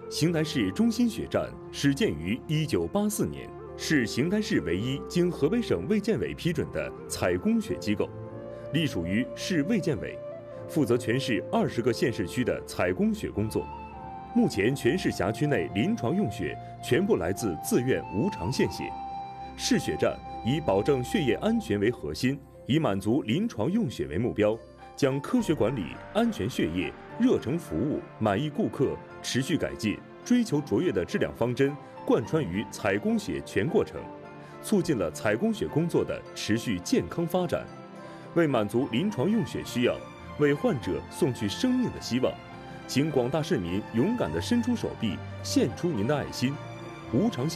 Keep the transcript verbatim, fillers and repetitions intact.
邢台市中心血站始建于一九八四年，是邢台市唯一经河北省卫健委批准的采供血机构，隶属于市卫健委，负责全市二十个县市区的采供血工作。目前，全市辖区内临床用血全部来自自愿无偿献血。市血站以保证血液安全为核心，以满足临床用血为目标，将科学管理、安全血液、热诚服务、满意顾客、持续改进、追求卓越的质量方针贯穿于采供血全过程，促进了采供血工作的持续健康发展。为满足临床用血需要，为患者送去生命的希望，请广大市民勇敢地伸出手臂，献出您的爱心，无偿献